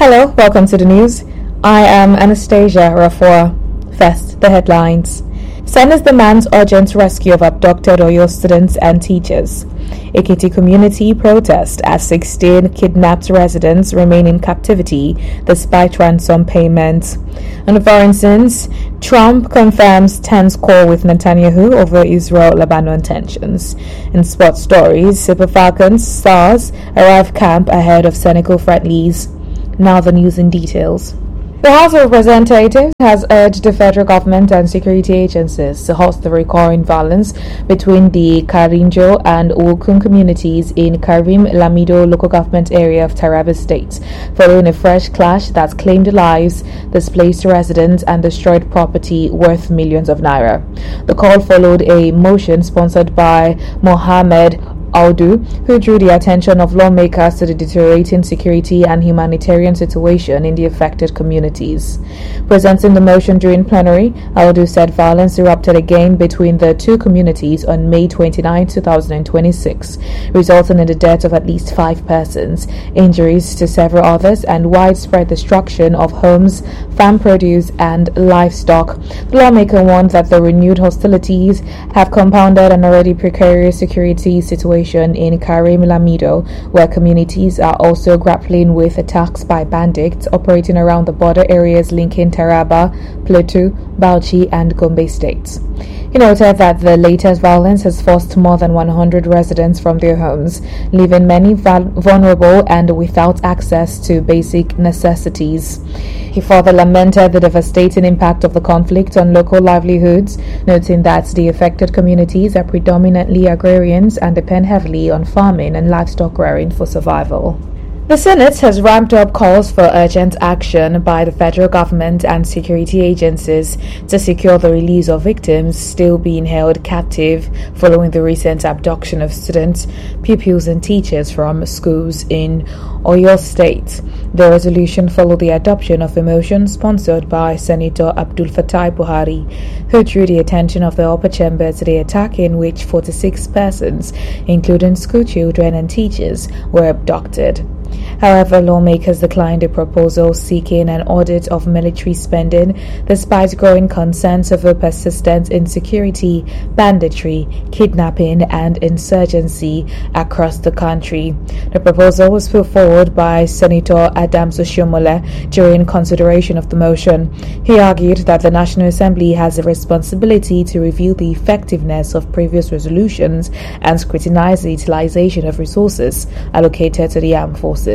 Hello, welcome to the news. I am Anastasia Rafua. First, the headlines. Senate demands urgent rescue of abducted Oyo students and teachers. Ekiti community protest as 16 kidnapped residents remain in captivity despite ransom payments. On foreign scenes, Trump confirms tense call with Netanyahu over Israel-Lebanon tensions. In sports stories, Super Falcons stars arrive camp ahead of Senegal friendlies. Now the news in details. The House of Representatives has urged the federal government and security agencies to halt the recurring violence between the Karinjo and Okun communities in Karim Lamido local government area of Taraba State, following a fresh clash that claimed lives, displaced residents, and destroyed property worth millions of naira. The call followed a motion sponsored by Mohammed Audu, who drew the attention of lawmakers to the deteriorating security and humanitarian situation in the affected communities. Presenting the motion during plenary, Audu said violence erupted again between the two communities on May 29, 2026, resulting in the death of at least 5 persons, injuries to several others, and widespread destruction of homes, farm produce, and livestock. The lawmaker warned that the renewed hostilities have compounded an already precarious security situation in Karim Lamido, where communities are also grappling with attacks by bandits operating around the border areas linking Taraba, Plateau, Bauchi, and Gombe states. He noted that the latest violence has forced more than 100 residents from their homes, leaving many vulnerable and without access to basic necessities. He further lamented the devastating impact of the conflict on local livelihoods, noting that the affected communities are predominantly agrarians and depend heavily on farming and livestock rearing for survival. The Senate has ramped up calls for urgent action by the federal government and security agencies to secure the release of victims still being held captive following the recent abduction of students, pupils, and teachers from schools in Oyo State. The resolution followed the adoption of a motion sponsored by Senator Abdul Fattah Buhari, who drew the attention of the upper chamber to the attack in which 46 persons, including school children and teachers, were abducted. However, lawmakers declined a proposal seeking an audit of military spending despite growing concerns over persistent insecurity, banditry, kidnapping, and insurgency across the country. The proposal was put forward by Senator Adams Oshiomhole during consideration of the motion. He argued that the National Assembly has a responsibility to review the effectiveness of previous resolutions and scrutinize the utilization of resources allocated to the armed forces.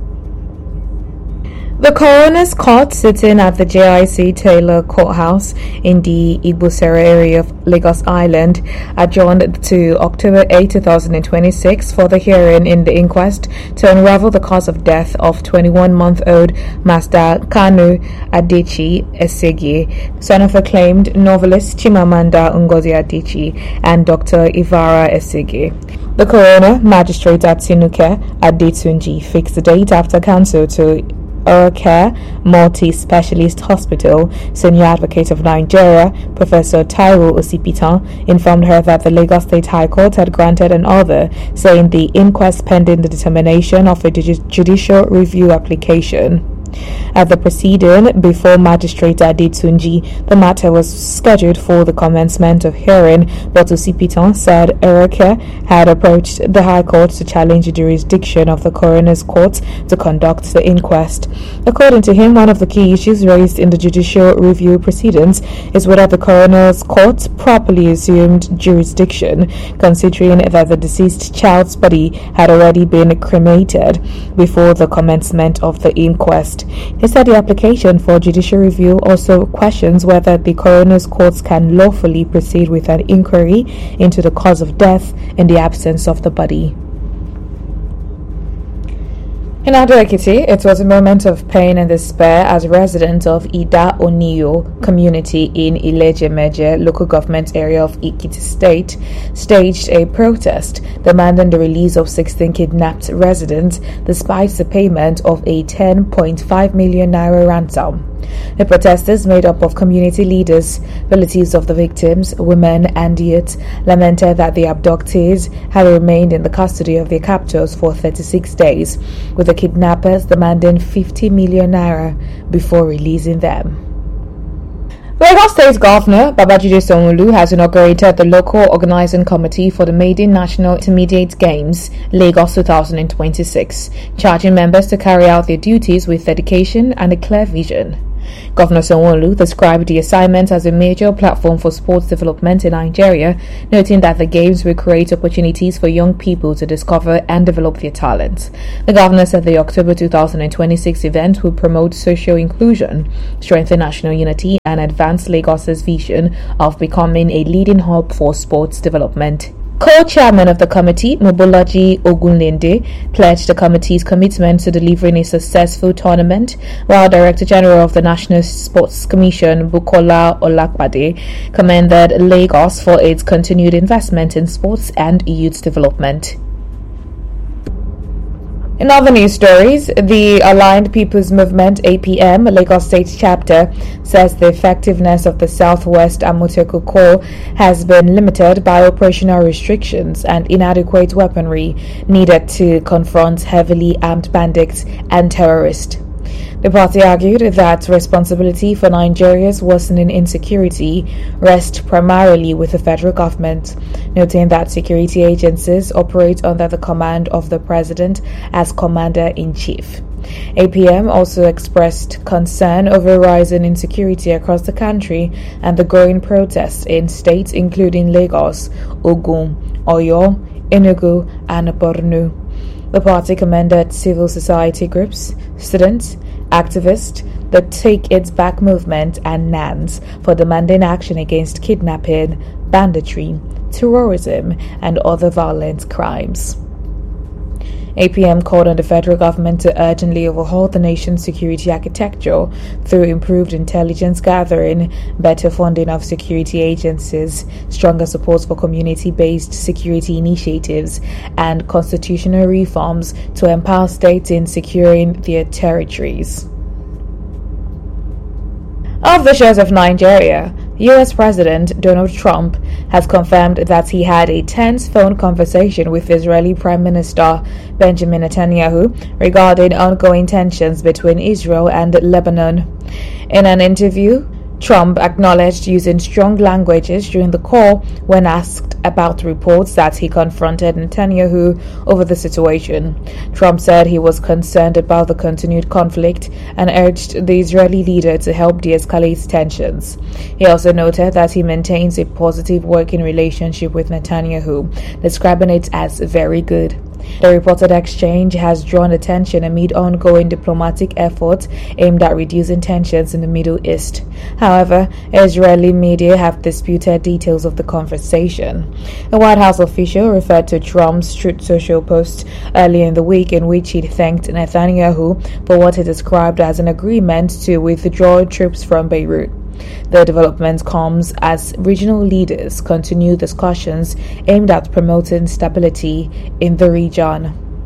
The coroner's court sitting at the JIC Taylor Courthouse in the Igbosere area of Lagos Island adjourned to October 8, 2026 for the hearing in the inquest to unravel the cause of death of 21-month-old Master Kanu Adechi Esegi, son of acclaimed novelist Chimamanda Ngozi Adichie and Dr. Ivara Esegi. The coroner, Magistrate Atinuke Adetunji, fixed the date after counsel to Care Multi-Specialist Hospital, Senior Advocate of Nigeria, Professor Taiwo Osipitan, informed her that the Lagos State High Court had granted an order saying the inquest pending the determination of a judicial review application. At the proceeding before Magistrate Adetunji, the matter was scheduled for the commencement of hearing, but Osipitan said Ereke had approached the High Court to challenge the jurisdiction of the Coroner's Court to conduct the inquest. According to him, one of the key issues raised in the judicial review proceedings is whether the Coroner's Court properly assumed jurisdiction, considering that the deceased child's body had already been cremated before the commencement of the inquest. He said the application for judicial review also questions whether the coroner's courts can lawfully proceed with an inquiry into the cause of death in the absence of the body. In Ado-Ekiti, it was a moment of pain and despair as residents of Ida Oniyo community in Ilejemeje local government area of Ekiti State staged a protest demanding the release of 16 kidnapped residents despite the payment of a 10.5 million naira ransom. The protesters, made up of community leaders, relatives of the victims, women, and youths, lamented that the abductees had remained in the custody of their captors for 36 days, with the kidnappers demanding 50 million naira before releasing them. Lagos State Governor Babajide Sanwo-Olu has inaugurated the local organizing committee for the maiden National Intermediate Games, Lagos 2026, charging members to carry out their duties with dedication and a clear vision. Governor Sanwo-Olu described the assignment as a major platform for sports development in Nigeria, noting that the games will create opportunities for young people to discover and develop their talents. The governor said the October 2026 event will promote social inclusion, strengthen national unity, and advance Lagos's vision of becoming a leading hub for sports development. Co-chairman of the committee, Mobolaji Ogunlende, pledged the committee's commitment to delivering a successful tournament, while Director General of the National Sports Commission, Bukola Olakpade, commended Lagos for its continued investment in sports and youth development. In other news stories, the Aligned People's Movement (APM) Lagos State chapter says the effectiveness of the Southwest Amoteco Corps has been limited by operational restrictions and inadequate weaponry needed to confront heavily armed bandits and terrorists. The party argued that responsibility for Nigeria's worsening insecurity rests primarily with the federal government, noting that security agencies operate under the command of the president as commander-in-chief. APM also expressed concern over rising insecurity across the country and the growing protests in states including Lagos, Ogun, Oyo, Enugu, and Borno. The party commended civil society groups, students, activists, the Take It Back movement, and NANS for demanding action against kidnapping, banditry, terrorism, and other violent crimes. APM called on the federal government to urgently overhaul the nation's security architecture through improved intelligence gathering, better funding of security agencies, stronger support for community-based security initiatives, and constitutional reforms to empower states in securing their territories. Of the shores of Nigeria, U.S. President Donald Trump has confirmed that he had a tense phone conversation with Israeli Prime Minister Benjamin Netanyahu regarding ongoing tensions between Israel and Lebanon. In an interview, Trump acknowledged using strong languages during the call when asked about reports that he confronted Netanyahu over the situation. Trump said he was concerned about the continued conflict and urged the Israeli leader to help de-escalate tensions. He also noted that he maintains a positive working relationship with Netanyahu, describing it as very good. The reported exchange has drawn attention amid ongoing diplomatic efforts aimed at reducing tensions in the Middle East. However, Israeli media have disputed details of the conversation. A White House official referred to Trump's Truth Social post earlier in the week in which he thanked Netanyahu for what he described as an agreement to withdraw troops from Beirut. The development comes as regional leaders continue discussions aimed at promoting stability in the region.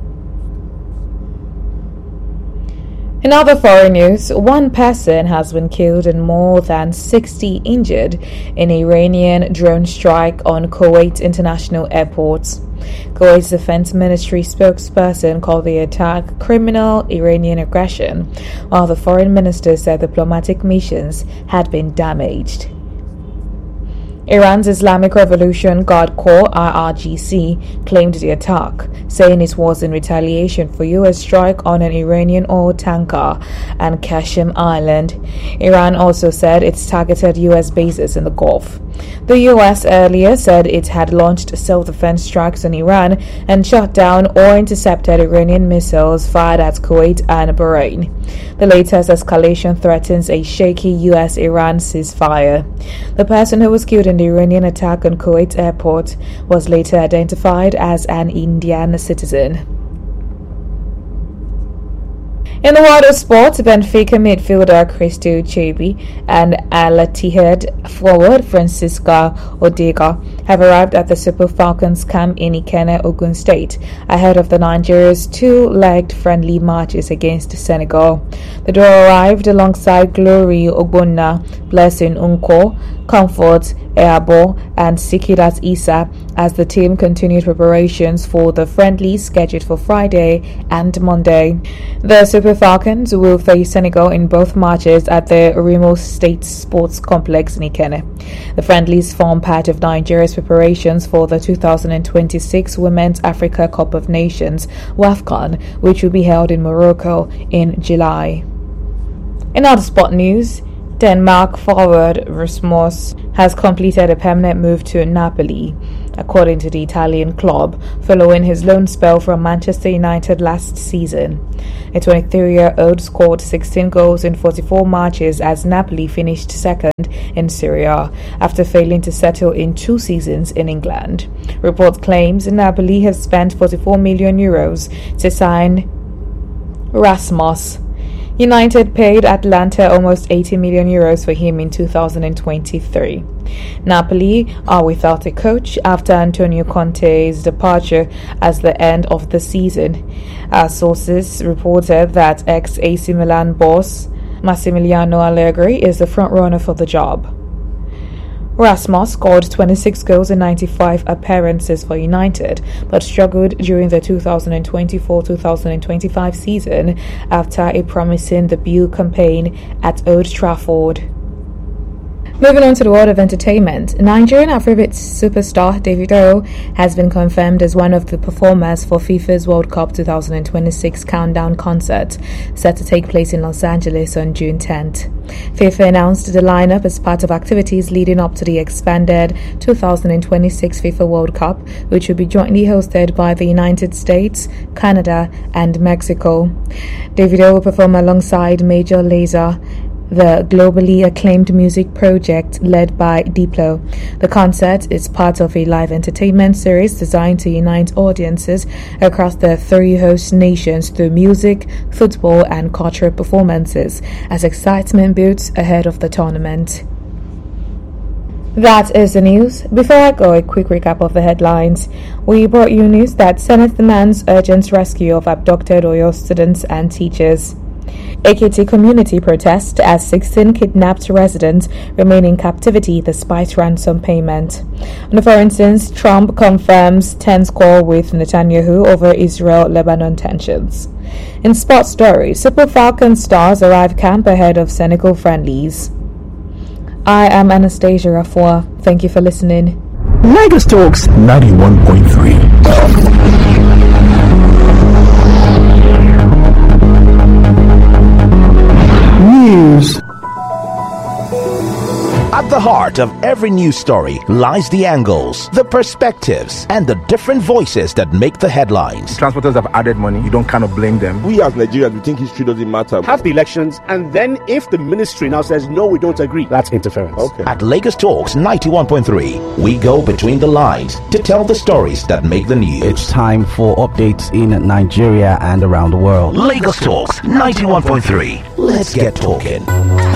In other foreign news, one person has been killed and more than 60 injured in an Iranian drone strike on Kuwait International Airport. Kuwait's Defense Ministry spokesperson called the attack criminal Iranian aggression, while the foreign minister said diplomatic missions had been damaged. Iran's Islamic Revolution Guard Corps (IRGC) claimed the attack, saying it was in retaliation for U.S. strike on an Iranian oil tanker and Qasem Island. Iran also said it targeted U.S. bases in the Gulf. The U.S. earlier said it had launched self-defense strikes on Iran and shot down or intercepted Iranian missiles fired at Kuwait and Bahrain. The latest escalation threatens a shaky U.S.-Iran ceasefire. The person who was killed in the Iranian attack on Kuwait airport was later identified as an Indian citizen. In the world of sports, Benfica midfielder Christo Chabi and Al Ittihad forward Francisco Odega have arrived at the Super Falcons camp in Ikenne, Ogun State, ahead of the Nigeria's two-legged friendly matches against Senegal. The duo arrived alongside Glory Ogbonna, Blessing Unko, Comfort Eabo, and Sikirat Isa as the team continued preparations for the friendly scheduled for Friday and Monday. The Super Falcons will face Senegal in both matches at the Remo State Sports Complex in Ikenne. The friendlies form part of Nigeria's preparations for the 2026 Women's Africa Cup of Nations (WAFCON), which will be held in Morocco in July. In other sport news, Denmark forward Rasmus has completed a permanent move to Napoli, according to the Italian club, following his loan spell from Manchester United last season. A 23-year-old scored 16 goals in 44 matches as Napoli finished second in Serie A after failing to settle in 2 seasons in England. Report claims Napoli has spent €44 million to sign Rasmus. United paid Atalanta almost €80 million for him in 2023. Napoli are without a coach after Antonio Conte's departure at the end of the season. As sources reported that ex-AC Milan boss Massimiliano Allegri is the front-runner for the job. Rasmus scored 26 goals in 95 appearances for United, but struggled during the 2024-2025 season after a promising debut campaign at Old Trafford. Moving on to the world of entertainment, Nigerian Afrobeat superstar Davido has been confirmed as one of the performers for FIFA's World Cup 2026 Countdown concert, set to take place in Los Angeles on June 10th. FIFA announced the lineup as part of activities leading up to the expanded 2026 FIFA World Cup, which will be jointly hosted by the United States, Canada, and Mexico. Davido will perform alongside Major Lazer, the globally acclaimed music project led by Diplo. The concert is part of a live entertainment series designed to unite audiences across the 3 host nations through music, football, and cultural performances as excitement builds ahead of the tournament. That is the news. Before I go, a quick recap of the headlines. We brought you news that Senate demands urgent rescue of abducted Oyo students and teachers. AKT community protest as 16 kidnapped residents remain in captivity despite ransom payment. And for instance, Trump confirms tense call with Netanyahu over Israel-Lebanon tensions. In sports stories, Super Falcons stars arrive camp ahead of Senegal friendlies. I am Anastasia Rafua. Thank you for listening. Lagos Talks 91.3. News. At the heart of every news story lies the angles, the perspectives, and the different voices that make the headlines. Transporters have added money. You don't kind of blame them. We as Nigerians, we think history doesn't matter. Have the elections, and then if the ministry now says, no, we don't agree, that's interference. Okay. At Lagos Talks 91.3, we go between the lines to tell the stories that make the news. It's time for updates in Nigeria and around the world. Lagos Talks 91.3. Let's get talking.